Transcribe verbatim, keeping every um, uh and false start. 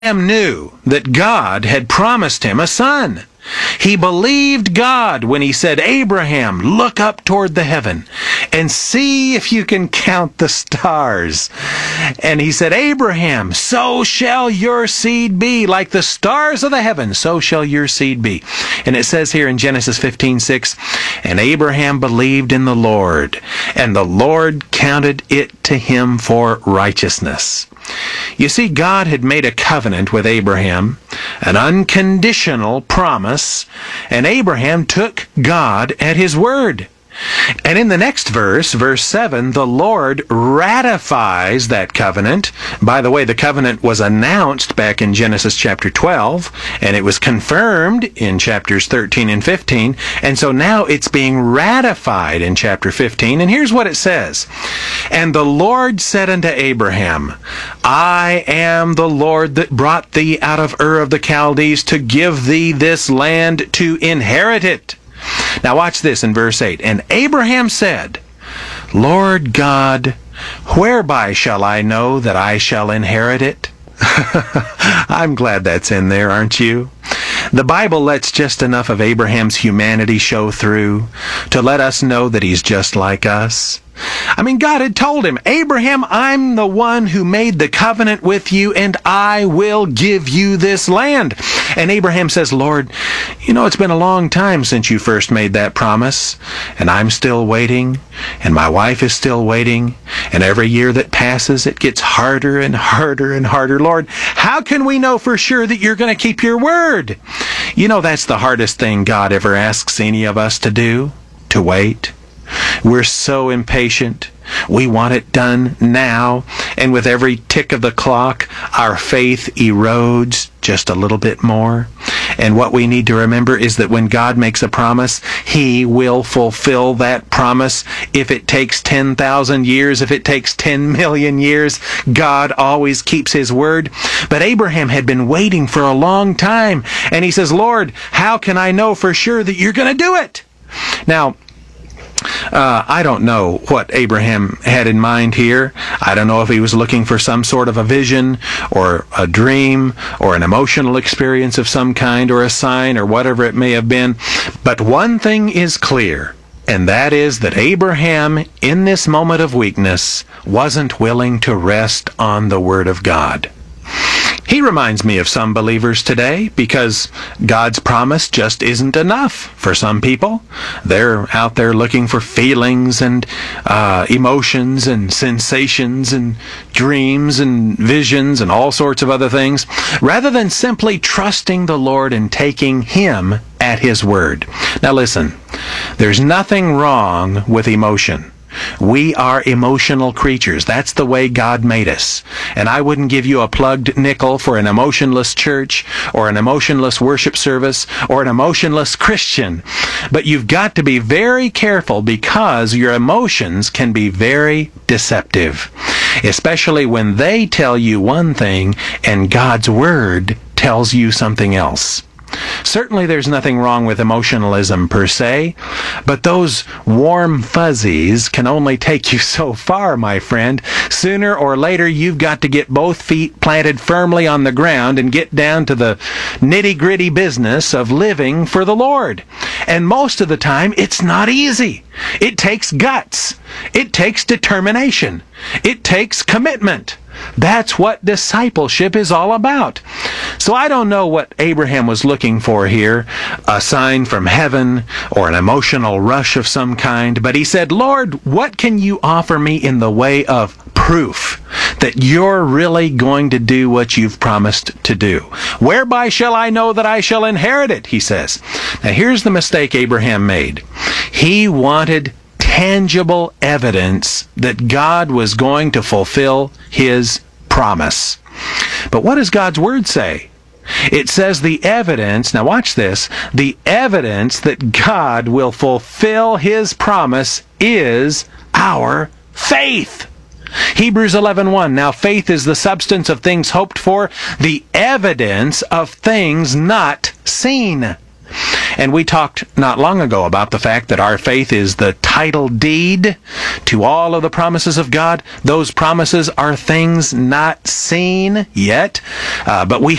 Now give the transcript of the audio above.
Abraham knew that God had promised him a son. He believed God when he said, Abraham, look up toward the heaven and see if you can count the stars. And he said, Abraham, so shall your seed be. Like the stars of the heaven, so shall your seed be. And it says here in Genesis fifteen six, and Abraham believed in the Lord, and the Lord counted it to him for righteousness. You see, God had made a covenant with Abraham, an unconditional promise, and Abraham took God at his word. And in the next verse, verse seven, the Lord ratifies that covenant. By the way, the covenant was announced back in Genesis chapter twelve, and it was confirmed in chapters thirteen and fifteen, and so now it's being ratified in chapter fifteen. And here's what it says. And the Lord said unto Abraham, I am the Lord that brought thee out of Ur of the Chaldees to give thee this land to inherit it. Now watch this in verse eight. And Abraham said, Lord God, whereby shall I know that I shall inherit it? I'm glad that's in there, aren't you? The Bible lets just enough of Abraham's humanity show through to let us know that he's just like us. I mean, God had told him, Abraham, I'm the one who made the covenant with you, and I will give you this land. And Abraham says, Lord, you know, it's been a long time since you first made that promise, and I'm still waiting, and my wife is still waiting, and every year that passes, it gets harder and harder and harder. Lord, how can we know for sure that you're going to keep your word? You know, that's the hardest thing God ever asks any of us to do, to wait. We're so impatient. We want it done now. And with every tick of the clock, our faith erodes just a little bit more. And what we need to remember is that when God makes a promise, He will fulfill that promise. If it takes ten thousand years, if it takes ten million years, God always keeps His word. But Abraham had been waiting for a long time. And he says, Lord, how can I know for sure that you're going to do it? Now, Uh, I don't know what Abraham had in mind here. I don't know if he was looking for some sort of a vision or a dream or an emotional experience of some kind or a sign or whatever it may have been. But one thing is clear, and that is that Abraham, in this moment of weakness, wasn't willing to rest on the Word of God. He reminds me of some believers today because God's promise just isn't enough for some people. They're out there looking for feelings and uh, emotions and sensations and dreams and visions and all sorts of other things, rather than simply trusting the Lord and taking Him at His word. Now listen, there's nothing wrong with emotion. We are emotional creatures. That's the way God made us. And I wouldn't give you a plugged nickel for an emotionless church or an emotionless worship service or an emotionless Christian. But you've got to be very careful because your emotions can be very deceptive, especially when they tell you one thing and God's Word tells you something else. Certainly there's nothing wrong with emotionalism per se, but those warm fuzzies can only take you so far, my friend. Sooner or later, you've got to get both feet planted firmly on the ground and get down to the nitty-gritty business of living for the Lord. And most of the time, it's not easy. It takes guts. It takes determination. It takes commitment. That's what discipleship is all about. So I don't know what Abraham was looking for here, a sign from heaven or an emotional rush of some kind, but he said, Lord, what can you offer me in the way of proof that you're really going to do what you've promised to do? Whereby shall I know that I shall inherit it? He says. Now here's the mistake Abraham made. He wanted tangible evidence that God was going to fulfill His promise. But what does God's Word say? It says the evidence, now watch this, the evidence that God will fulfill His promise is our faith. Hebrews eleven one, now faith is the substance of things hoped for, the evidence of things not seen. And we talked not long ago about the fact that our faith is the title deed to all of the promises of God. Those promises are things not seen yet, uh, but we